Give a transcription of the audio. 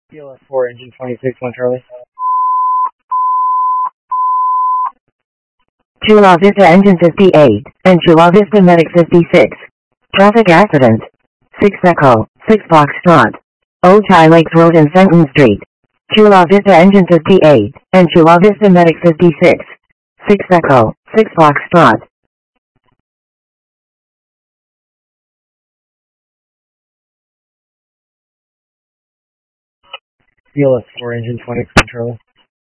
CLS 4, engine 26, 1 Charlie. Chula Vista engine 58, and Chula Vista medic 56. Traffic accident. 6 Echo, 6 Foxtrot. Old Chai Lakes Road and Fenton Street. Chula Vista engine 58, and Chula Vista medic 56. 6 Echo, 6 Foxtrot. CLS 4, engine 26, 1 Charlie.